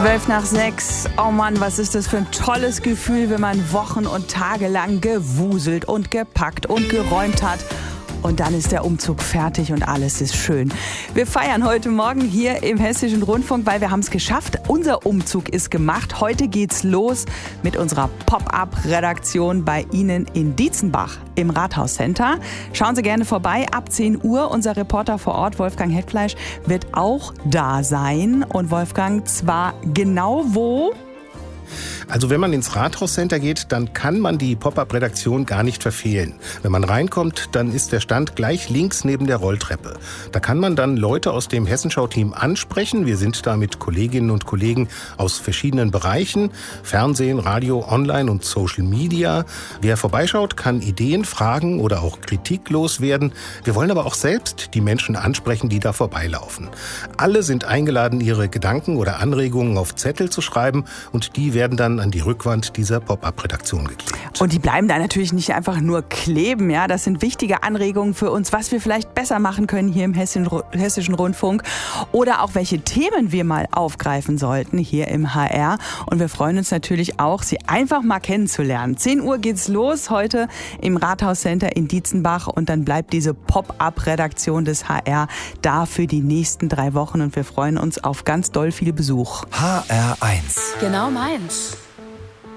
5:12. Oh Mann, was ist das für ein tolles Gefühl, wenn man Wochen und Tage lang gewuselt und gepackt und geräumt hat. Und dann ist der Umzug fertig und alles ist schön. Wir feiern heute Morgen hier im Hessischen Rundfunk, weil wir haben es geschafft. Unser Umzug ist gemacht. Heute geht's los mit unserer Pop-up-Redaktion bei Ihnen in Dietzenbach im Rathauscenter. Schauen Sie gerne vorbei. Ab 10 Uhr. Unser Reporter vor Ort, Wolfgang Hetfleisch, wird auch da sein. Und Wolfgang, zwar genau wo? Also wenn man ins Rathauscenter geht, dann kann man die Pop-up-Redaktion gar nicht verfehlen. Wenn man reinkommt, dann ist der Stand gleich links neben der Rolltreppe. Da kann man dann Leute aus dem Hessenschau-Team ansprechen. Wir sind da mit Kolleginnen und Kollegen aus verschiedenen Bereichen. Fernsehen, Radio, Online und Social Media. Wer vorbeischaut, kann Ideen, Fragen oder auch Kritik loswerden. Wir wollen aber auch selbst die Menschen ansprechen, die da vorbeilaufen. Alle sind eingeladen, ihre Gedanken oder Anregungen auf Zettel zu schreiben und die werden dann an die Rückwand dieser Pop-up-Redaktion geklebt. Und die bleiben da natürlich nicht einfach nur kleben, ja. Das sind wichtige Anregungen für uns, was wir vielleicht besser machen können hier im Hessischen Rundfunk oder auch welche Themen wir mal aufgreifen sollten hier im HR. Und wir freuen uns natürlich auch, Sie einfach mal kennenzulernen. 10 Uhr geht's los heute im Rathauscenter in Dietzenbach und dann bleibt diese Pop-up-Redaktion des HR da für die nächsten 3 Wochen und wir freuen uns auf ganz doll viel Besuch. HR1. Genau meins.